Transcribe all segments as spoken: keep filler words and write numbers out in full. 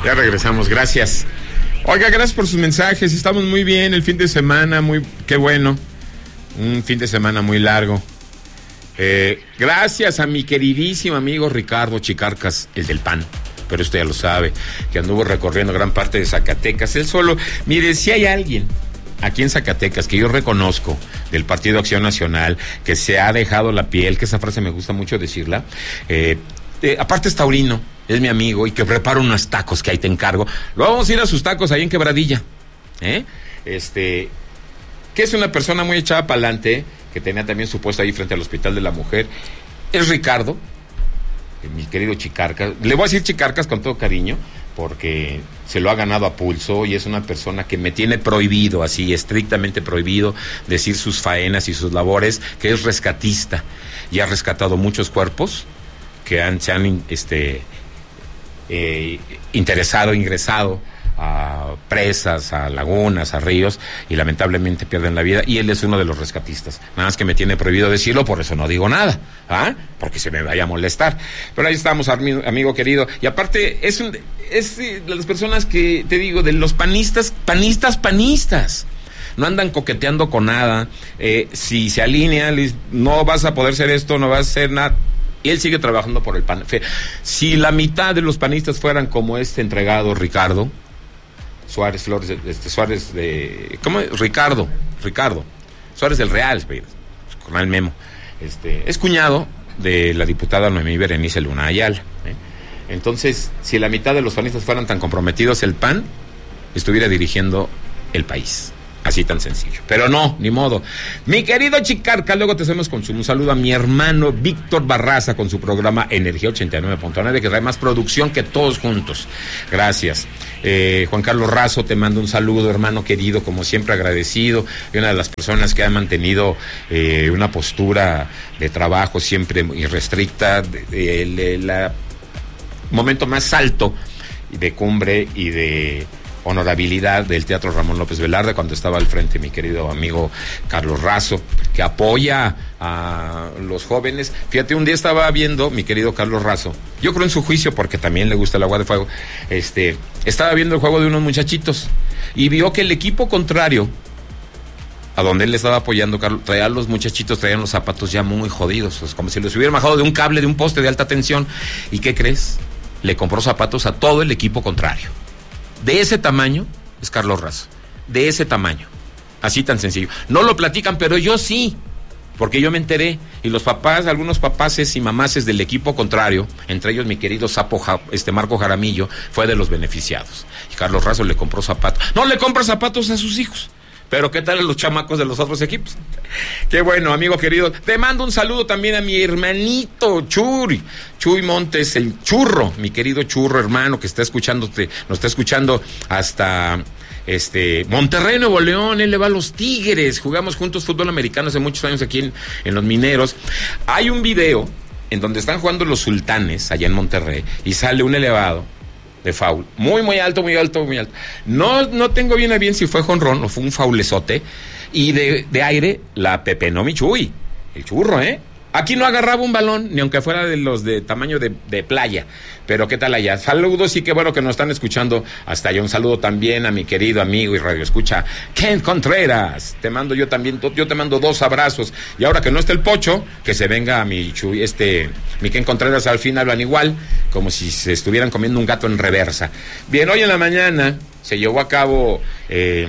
Ya regresamos, gracias. Oiga, gracias por sus mensajes, estamos muy bien, el fin de semana, muy, qué bueno, un fin de semana muy largo. Eh, gracias a mi queridísimo amigo Ricardo Chicarcas, el del P A N, pero usted ya lo sabe, que anduvo recorriendo gran parte de Zacatecas, él solo. Mire, si hay alguien aquí en Zacatecas que yo reconozco del Partido Acción Nacional, que se ha dejado la piel, que esa frase me gusta mucho decirla, eh, eh, aparte es taurino, es mi amigo y que prepara unos tacos que ahí te encargo. Lo vamos a ir a sus tacos ahí en Quebradilla, ¿eh? Este, que es una persona muy echada para adelante, que tenía también su puesto ahí frente al Hospital de la Mujer. Es Ricardo, mi querido Chicarcas. Le voy a decir Chicarcas con todo cariño, porque se lo ha ganado a pulso y es una persona que me tiene prohibido, así estrictamente prohibido, decir sus faenas y sus labores, que es rescatista y ha rescatado muchos cuerpos que han, se han este, eh, interesado, ingresado a presas, a lagunas, a ríos, y lamentablemente pierden la vida, y él es uno de los rescatistas. Nada más que me tiene prohibido decirlo, por eso no digo nada, ¿ah? Porque se me vaya a molestar. Pero ahí estamos, amigo, amigo querido, y aparte es un, es de las personas que te digo, de los panistas, panistas, panistas. No andan coqueteando con nada. Eh, si se alinea, no vas a poder ser esto, no vas a ser nada. Y él sigue trabajando por el P A N. Si la mitad de los panistas fueran como este entregado Ricardo Suárez Flores, este Suárez de, ¿cómo es? Ricardo, Ricardo Suárez del Real, con el Memo, este, es cuñado de la diputada Noemí Berenice Luna Ayala, ¿eh? Entonces, si la mitad de los panistas fueran tan comprometidos, el P A N estuviera dirigiendo el país. Así tan sencillo. Pero no, ni modo. Mi querido Chicarca, luego te hacemos con su, un saludo a mi hermano Víctor Barraza con su programa Energía ochenta y nueve punto nueve, que trae más producción que todos juntos. Gracias. Eh, Juan Carlos Razo, te mando un saludo, hermano querido, como siempre agradecido, y una de las personas que ha mantenido eh, una postura de trabajo siempre irrestricta, de, de, de la momento más alto de cumbre y de honorabilidad del Teatro Ramón López Velarde, cuando estaba al frente mi querido amigo Carlos Razo, que apoya a los jóvenes. Fíjate, un día estaba viendo mi querido Carlos Razo, yo creo en su juicio porque también le gusta el agua de fuego, este, estaba viendo el juego de unos muchachitos y vio que el equipo contrario, a donde él le estaba apoyando, Carlos, traía a los muchachitos, traían los zapatos ya muy jodidos, pues como si los hubieran bajado de un cable de un poste de alta tensión. ¿Y qué crees? Le compró zapatos a todo el equipo contrario. De ese tamaño es Carlos Razo, de ese tamaño, así tan sencillo. No lo platican, pero yo sí, porque yo me enteré, y los papás, algunos papaces y mamaces del equipo contrario, entre ellos mi querido sapo, este Marco Jaramillo, fue de los beneficiados. Y Carlos Razo le compró zapatos. No le compra zapatos a sus hijos, pero ¿qué tal a los chamacos de los otros equipos? Qué bueno, amigo querido. Te mando un saludo también a mi hermanito Chuy, Chuy Montes, el churro, mi querido churro hermano, que está escuchándote, nos está escuchando hasta este Monterrey, Nuevo León. Él le va a los Tigres. Jugamos juntos fútbol americano hace muchos años aquí en, en Los Mineros. Hay un video en donde están jugando los Sultanes allá en Monterrey y sale un elevado de foul, muy muy alto, muy alto, muy alto. No, no tengo bien a bien si fue jonrón o fue un faulezote, y de, de aire la pepenó mi Chuy, el churro, ¿eh? Aquí no agarraba un balón, ni aunque fuera de los de tamaño de, de playa. Pero ¿qué tal allá? Saludos y qué bueno que nos están escuchando hasta allá. Un saludo también a mi querido amigo y radio escucha Ken Contreras. Te mando yo también, yo te mando dos abrazos. Y ahora que no está el Pocho, que se venga a mi Chuy, este, mi Ken Contreras. Al fin hablan igual, como si se estuvieran comiendo un gato en reversa. Bien, hoy en la mañana se llevó a cabo eh,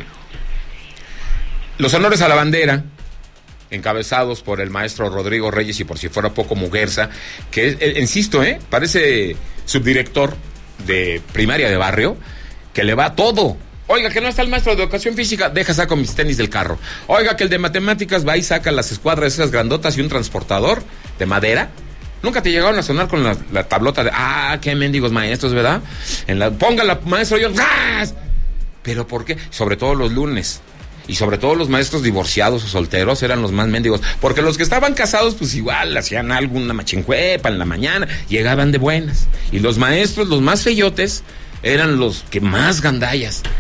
los honores a la bandera, encabezados por el maestro Rodrigo Reyes y por si fuera poco Muguerza, que es, eh, insisto, eh, parece subdirector de primaria de barrio, que le va todo. Oiga, que no está el maestro de educación física, deja saco mis tenis del carro. Oiga, que el de matemáticas va y saca las escuadras esas grandotas y un transportador de madera. Nunca te llegaron a sonar con la, la tablota de, ah, qué mendigos maestros, ¿verdad? En la, póngala, maestro, yo, ¡ras! ¿Pero por qué? Sobre todo los lunes. Y sobre todo los maestros divorciados o solteros eran los más mendigos, porque los que estaban casados pues igual hacían alguna machincuepa en la mañana, llegaban de buenas. Y los maestros, los más feyotes, eran los que más gandallas.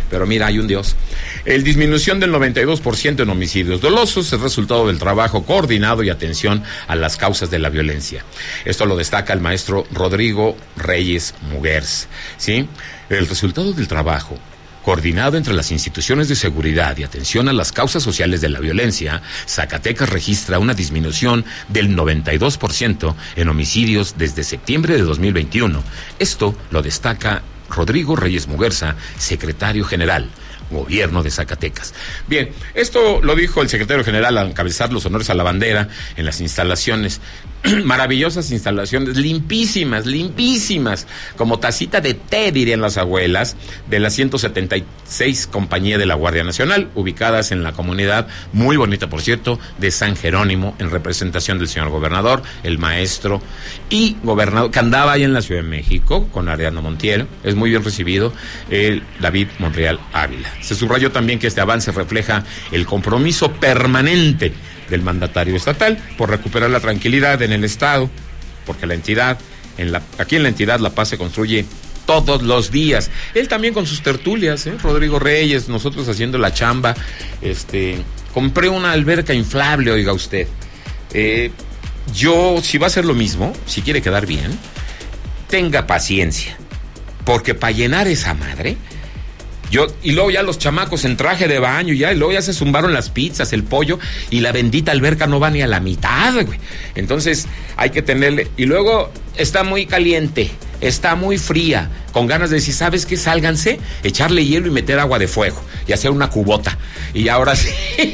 Pero mira, hay un Dios. El disminución del noventa y dos por ciento en homicidios dolosos es resultado del trabajo coordinado y atención a las causas de la violencia. Esto lo destaca el maestro Rodrigo Reyes Muguers, ¿sí? El resultado del trabajo coordinado entre las instituciones de seguridad y atención a las causas sociales de la violencia, Zacatecas registra una disminución del noventa y dos por ciento en homicidios desde septiembre de dos mil veintiuno. Esto lo destaca Rodrigo Reyes Muguerza, secretario general, Gobierno de Zacatecas. Bien, esto lo dijo el secretario general al encabezar los honores a la bandera en las instalaciones, maravillosas instalaciones, limpísimas, limpísimas, como tacita de té, dirían las abuelas, de las ciento setenta y seis compañías de la Guardia Nacional, ubicadas en la comunidad, muy bonita por cierto, de San Jerónimo, en representación del señor gobernador, el maestro y gobernador, que andaba ahí en la Ciudad de México, con Ariadno Montiel, es muy bien recibido, el David Monreal Ávila. Se subrayó también que este avance refleja el compromiso permanente del mandatario estatal por recuperar la tranquilidad en el estado, porque la entidad, en la, aquí en la entidad la paz se construye todos los días. Él también con sus tertulias, ¿eh? Rodrigo Reyes, nosotros haciendo la chamba, este, compré una alberca inflable, oiga usted. Eh, yo, si va a hacer lo mismo, si quiere quedar bien, tenga paciencia, porque para llenar esa madre, Yo, y luego ya los chamacos en traje de baño, ya, y luego ya se zumbaron las pizzas, el pollo, y la bendita alberca no va ni a la mitad, güey. Entonces, hay que tenerle, y luego está muy caliente, está muy fría, con ganas de decir, ¿sabes qué? Sálganse, echarle hielo y meter agua de fuego, y hacer una cubota. Y ahora sí,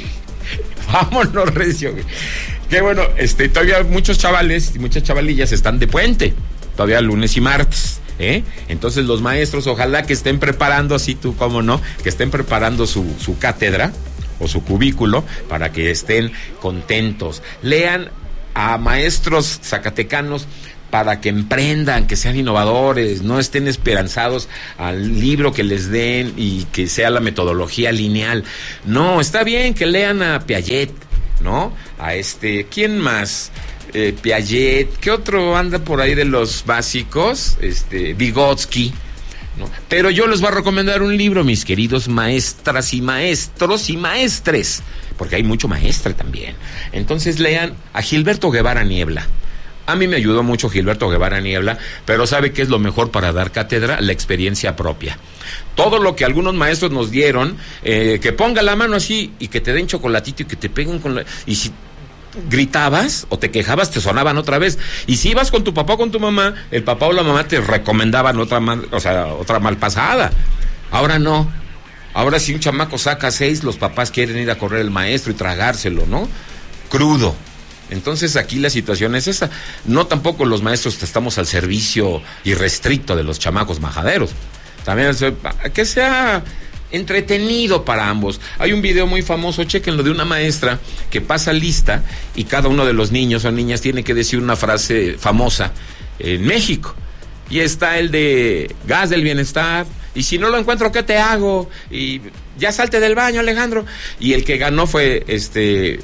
vámonos, recio, güey. Qué bueno, este, todavía muchos chavales y muchas chavalillas están de puente, todavía lunes y martes. ¿Eh? Entonces los maestros ojalá que estén preparando, así tú como no, que estén preparando su, su cátedra o su cubículo para que estén contentos. Lean a maestros zacatecanos para que emprendan, que sean innovadores, no estén esperanzados al libro que les den y que sea la metodología lineal. No, está bien que lean a Piaget, ¿no? A este, ¿quién más? Eh, Piaget, ¿qué otro anda por ahí de los básicos? Este, Vygotsky, ¿no? Pero yo les voy a recomendar un libro, mis queridos maestras y maestros y maestres, porque hay mucho maestre también. Entonces lean a Gilberto Guevara Niebla. A mí me ayudó mucho Gilberto Guevara Niebla, pero ¿sabe qué es lo mejor para dar cátedra? La experiencia propia. Todo lo que algunos maestros nos dieron, eh, que ponga la mano así y que te den chocolatito y que te peguen con la... Y si gritabas o te quejabas, te sonaban otra vez. Y si ibas con tu papá o con tu mamá, el papá o la mamá te recomendaban otra mal, o sea, otra mal pasada. Ahora no. Ahora si un chamaco saca seis, los papás quieren ir a correr el maestro y tragárselo, ¿no? Crudo. Entonces aquí la situación es esa. No tampoco los maestros estamos al servicio irrestricto de los chamacos majaderos. También que sea entretenido para ambos. Hay un video muy famoso, chéquenlo, de una maestra que pasa lista y cada uno de los niños o niñas tiene que decir una frase famosa en México. Y está el de gas del bienestar, y si no lo encuentro, ¿qué te hago? Y ya salte del baño, Alejandro. Y el que ganó fue este...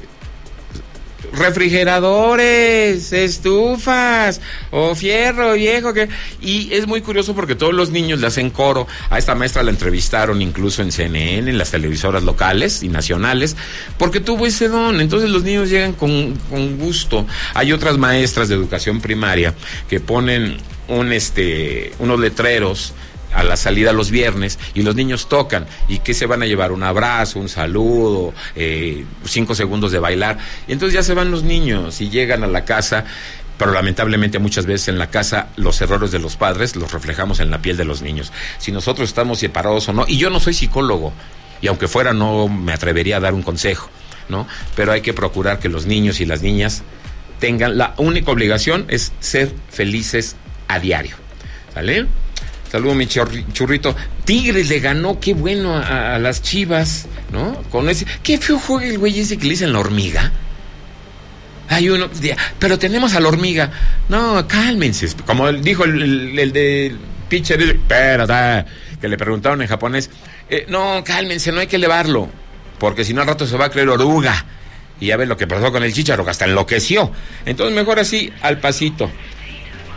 refrigeradores, estufas o fierro viejo, que y es muy curioso porque todos los niños le hacen coro. A esta maestra la entrevistaron incluso en C N N, en las televisoras locales y nacionales, porque tuvo ese don. Entonces los niños llegan con, con gusto. Hay otras maestras de educación primaria que ponen un este unos letreros a la salida los viernes y los niños tocan. ¿Y qué se van a llevar? Un abrazo, un saludo, eh, cinco segundos de bailar. Y entonces ya se van los niños y llegan a la casa, pero lamentablemente muchas veces en la casa los errores de los padres los reflejamos en la piel de los niños. Si nosotros estamos separados o no, y yo no soy psicólogo, y aunque fuera no me atrevería a dar un consejo, ¿no? Pero hay que procurar que los niños y las niñas tengan, la única obligación es ser felices a diario, ¿sale? Saludos, mi churrito. Tigres le ganó, qué bueno, a, a las Chivas, ¿no? Con ese, qué feo juega el güey ese que le dicen la hormiga. Hay uno, pero tenemos a la hormiga. No, cálmense. Como dijo el, el, el de pitcher, espérate, que le preguntaron en japonés. Eh, no, cálmense, no hay que elevarlo, porque si no al rato se va a creer oruga. Y ya ves lo que pasó con el Chícharo, que hasta enloqueció. Entonces mejor así, al pasito.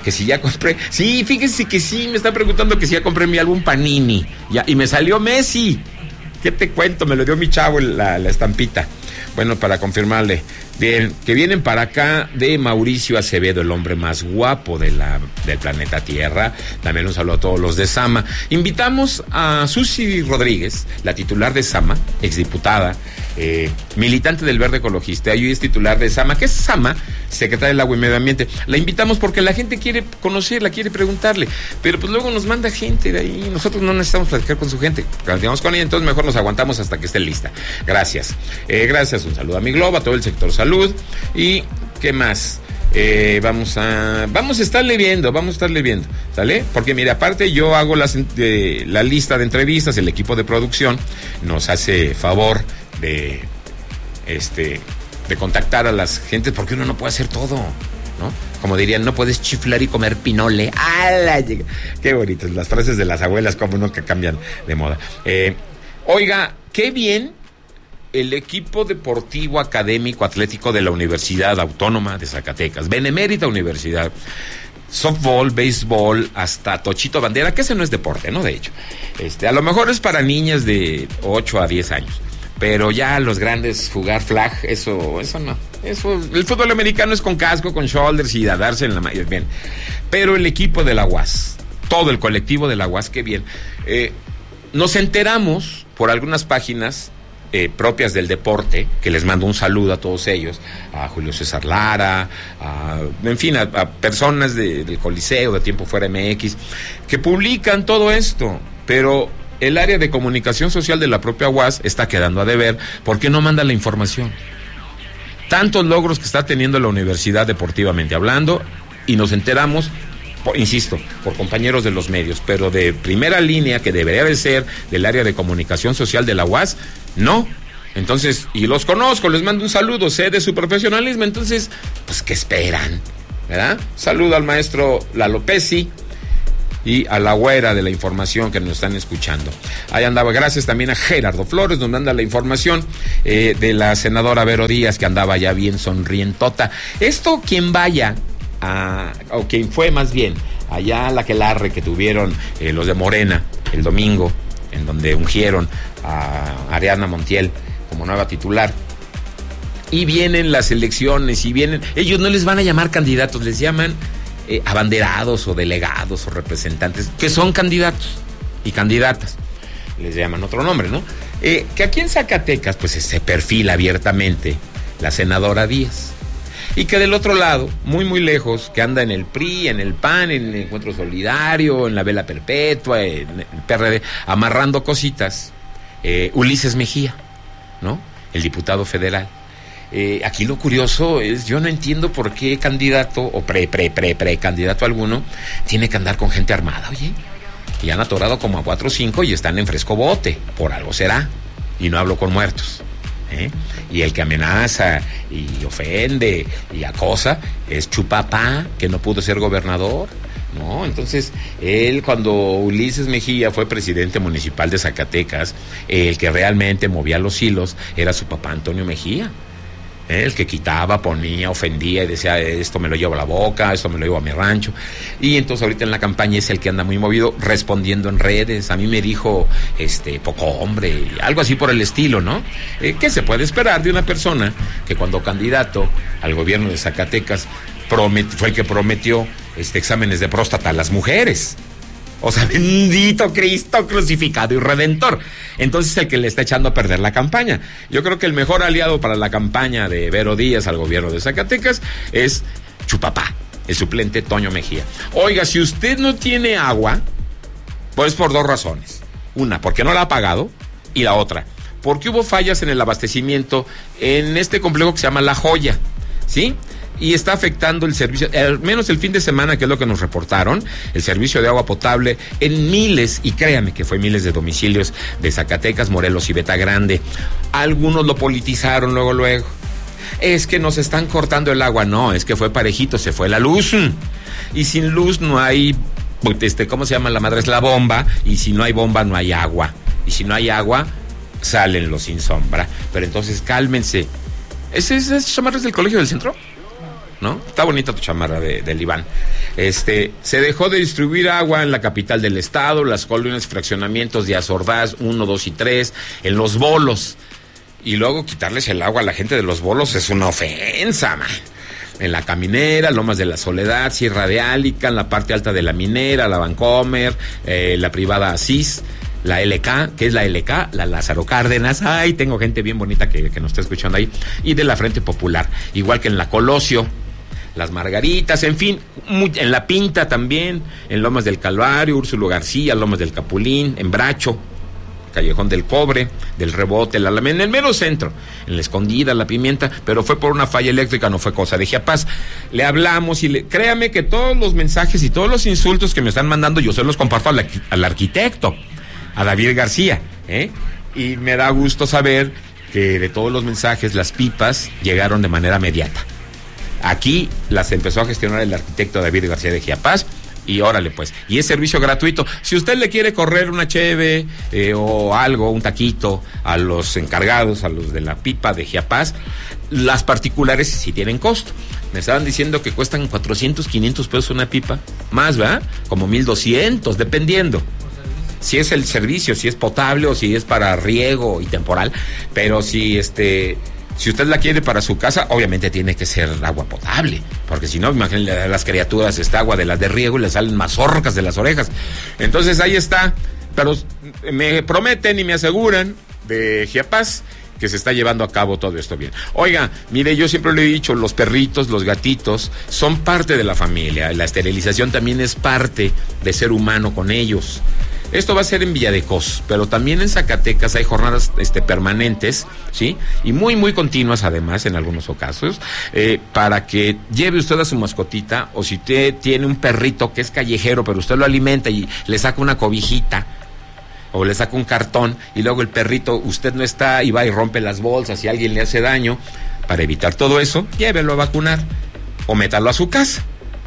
que si ya compré, sí, fíjense que sí, me está preguntando que si ya compré mi álbum Panini, ya, y me salió Messi. ¿Qué te cuento? Me lo dio mi chavo la, la estampita. Bueno, para confirmarle, bien, que vienen para acá de Mauricio Acevedo, el hombre más guapo de la, del planeta Tierra. También un saludo a todos los de Sama. Invitamos a Susi Rodríguez, la titular de Sama, exdiputada, eh, militante del Verde Ecologista, y hoy es titular de Sama. ¿Qué es Sama? Secretaria del Agua y Medio Ambiente. La invitamos porque la gente quiere conocerla, quiere preguntarle, pero pues luego nos manda gente de ahí. Nosotros no necesitamos platicar con su gente, platicamos con ella, entonces mejor nos aguantamos hasta que esté lista. Gracias. Eh, gracias, un saludo a mi Globo, a todo el sector salud. Y ¿qué más? Eh, vamos a vamos a estarle viendo, vamos a estarle viendo, ¿sale? Porque mire, aparte yo hago las, eh, la lista de entrevistas, el equipo de producción nos hace favor de este de contactar a las gentes, porque uno no puede hacer todo, ¿no? Como dirían, no puedes chiflar y comer pinole. ¡Ala! Qué bonitas las frases de las abuelas, como nunca cambian de moda. Eh, oiga, qué bien el equipo deportivo académico atlético de la Universidad Autónoma de Zacatecas, Benemérita Universidad. Softball, béisbol, hasta tochito bandera, que ese no es deporte, ¿no? De hecho, este, a lo mejor es para niñas de ocho a diez años. Pero ya los grandes jugar flag, eso, eso no. Eso, el fútbol americano es con casco, con shoulders y a darse en la mano. Bien. Pero el equipo de la U A S, todo el colectivo de la U A S, qué bien. Eh, nos enteramos por algunas páginas eh, propias del deporte, que les mando un saludo a todos ellos, a Julio César Lara, a, en fin, a, a personas de, del Coliseo, de Tiempo Fuera M X, que publican todo esto, pero el área de comunicación social de la propia U A S está quedando a deber porque no manda la información. Tantos logros que está teniendo la universidad deportivamente hablando, y nos enteramos, por, insisto, por compañeros de los medios, pero de primera línea, que debería de ser del área de comunicación social de la U A S, no. Entonces, y los conozco, les mando un saludo, sé de su profesionalismo, entonces, pues, ¿qué esperan? ¿Verdad? Saludo al maestro Lalo Pesci y a la güera de la información que nos están escuchando. Ahí andaba, gracias también a Gerardo Flores, nos manda la información eh, de la senadora Vero Díaz, que andaba ya bien sonrientota. Esto, quien vaya, a, o quien fue más bien, allá a la aquelarre que tuvieron eh, los de Morena el domingo, en donde ungieron a Ariadna Montiel como nueva titular, y vienen las elecciones, y vienen, ellos no les van a llamar candidatos, les llaman Eh, abanderados o delegados o representantes, que son candidatos y candidatas, les llaman otro nombre, ¿no? Eh, que aquí en Zacatecas pues se perfila abiertamente la senadora Díaz, y que del otro lado, muy muy lejos, que anda en el P R I, en el P A N, en el Encuentro Solidario, en la Vela Perpetua, en el P R D, amarrando cositas, eh, Ulises Mejía, ¿no? El diputado federal. Eh, aquí lo curioso es, yo no entiendo por qué candidato o pre, pre, pre, pre candidato alguno tiene que andar con gente armada, oye. Y han atorado como a cuatro o cinco y están en fresco bote, por algo será. Y no hablo con muertos, ¿eh? Y el que amenaza y ofende y acosa es Chupapá, que no pudo ser gobernador, ¿no? Entonces, él, cuando Ulises Mejía fue presidente municipal de Zacatecas, el que realmente movía los hilos era su papá Antonio Mejía. El que quitaba, ponía, ofendía y decía, esto me lo llevo a la boca, esto me lo llevo a mi rancho. Y entonces ahorita en la campaña es el que anda muy movido, respondiendo en redes. A mí me dijo, este, poco hombre, algo así por el estilo, ¿no? Eh, ¿Qué se puede esperar de una persona que cuando candidato al gobierno de Zacatecas promet, fue el que prometió este, exámenes de próstata a las mujeres? O sea, bendito Cristo crucificado y redentor. Entonces, el que le está echando a perder la campaña. Yo creo que el mejor aliado para la campaña de Vero Díaz al gobierno de Zacatecas es Chupapá, el suplente Toño Mejía. Oiga, si usted no tiene agua, pues por dos razones. Una, porque no la ha pagado, y la otra, porque hubo fallas en el abastecimiento en este complejo que se llama La Joya, ¿sí? Y está afectando el servicio, al menos el fin de semana, que es lo que nos reportaron, el servicio de agua potable en miles, y créame que fue miles de domicilios de Zacatecas, Morelos y Beta Grande. Algunos lo politizaron luego, luego. Es que nos están cortando el agua. No, es que fue parejito, se fue la luz. Y sin luz no hay, este, ¿cómo se llama la madre? Es la bomba, y si no hay bomba no hay agua. Y si no hay agua, salen los sin sombra. Pero entonces cálmense. ¿Es, es, es chamarras del Colegio del Centro? ¿no? Está bonita tu chamarra de, del Iván. Este, se dejó de distribuir agua en la capital del estado, las colonias y fraccionamientos de Azordaz uno, dos y tres, en Los Bolos. Y luego quitarles el agua a la gente de Los Bolos es una ofensa, man. En La Caminera, Lomas de la Soledad, Sierra de Álica, en la parte alta de La Minera, la Vancomer, eh, la privada Asís, la L K, que es la L K, la Lázaro Cárdenas. Ay, tengo gente bien bonita que, que nos está escuchando ahí. Y de la Frente Popular, igual que en la Colosio, las Margaritas, en fin, muy, en La Pinta también, en Lomas del Calvario, Úrsulo García, Lomas del Capulín, en Bracho, Callejón del Cobre, del Rebote, la Alameda, en el mero centro, en La Escondida, La Pimienta, pero fue por una falla eléctrica, no fue cosa de Chiapas. Le hablamos y le, créame que todos los mensajes y todos los insultos que me están mandando, yo se los comparto al, al arquitecto, a David García, ¿eh? Y me da gusto saber que de todos los mensajes, las pipas llegaron de manera inmediata. Aquí las empezó a gestionar el arquitecto David García de Chiapas. Y órale pues, y es servicio gratuito. Si usted le quiere correr una cheve eh, o algo, un taquito a los encargados, a los de la pipa de Chiapas, las particulares sí tienen costo. Me estaban diciendo que cuestan cuatrocientos, quinientos pesos una pipa, más, ¿verdad? Como mil doscientos, dependiendo si es el servicio, si es potable o si es para riego y temporal. Pero si este... Si usted la quiere para su casa, obviamente tiene que ser agua potable, porque si no, imagínense a las criaturas esta agua de las de riego y le salen mazorcas de las orejas. Entonces ahí está, pero me prometen y me aseguran de Chiapas que se está llevando a cabo todo esto bien. Oiga, mire, yo siempre le he dicho, los perritos, los gatitos son parte de la familia, la esterilización también es parte de ser humano con ellos. Esto va a ser en Villadecos, pero también en Zacatecas hay jornadas este, permanentes, ¿sí? Y muy, muy continuas además en algunos casos, eh, para que lleve usted a su mascotita, o si usted tiene un perrito que es callejero, pero usted lo alimenta y le saca una cobijita, o le saca un cartón, y luego el perrito, usted no está y va y rompe las bolsas y alguien le hace daño, para evitar todo eso, llévelo a vacunar, o métalo a su casa,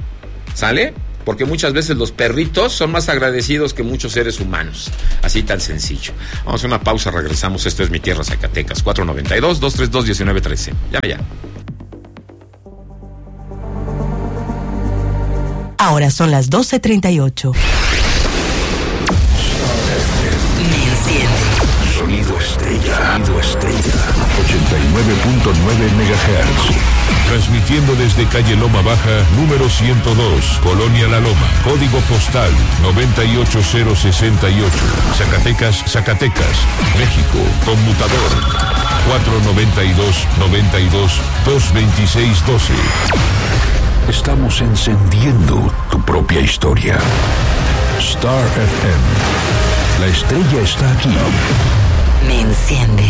¿sale? Porque muchas veces los perritos son más agradecidos que muchos seres humanos. Así tan sencillo. Vamos a una pausa, regresamos. Esto es Mi Tierra, Zacatecas. cuatro nueve dos, dos tres dos, uno nueve uno tres. Llame ya. Ahora son las doce treinta y ocho. Me enciende. Sonido Estrella. Sonido Estrella. ochenta y nueve punto nueve megahertz. Transmitiendo desde calle Loma Baja, número ciento dos, Colonia La Loma, código postal noventa y ocho cero sesenta y ocho, Zacatecas, Zacatecas, México, conmutador cuatro noventa y dos, noventa y dos, dos veintiséis doce. Estamos encendiendo tu propia historia. Star F M. La estrella está aquí. Me enciende.